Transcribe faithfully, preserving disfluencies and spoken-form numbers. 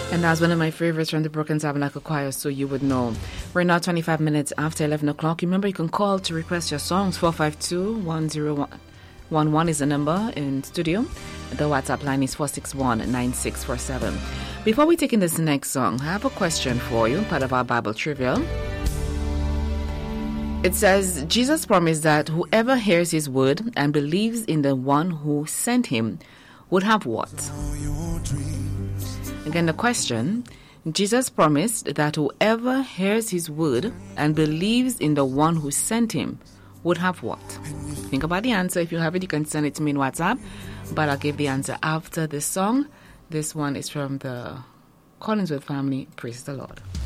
And that's one of my favorites from the Broken Tabernacle Choir, So You Would Know. We're now twenty-five minutes after eleven o'clock. Remember, you can call to request your songs. four five two, one zero one one is the number in studio. The WhatsApp line is four six one, nine six four seven. Before we take in this next song, I have a question for you, part of our Bible trivia. It says, Jesus promised that whoever hears his word and believes in the one who sent him would have what? Again, the question, Jesus promised that whoever hears his word and believes in the one who sent him would have what? Think about the answer. If you have it, you can send it to me in WhatsApp, but I'll give the answer after this song. This one is from the Collinsworth family. Praise the Lord.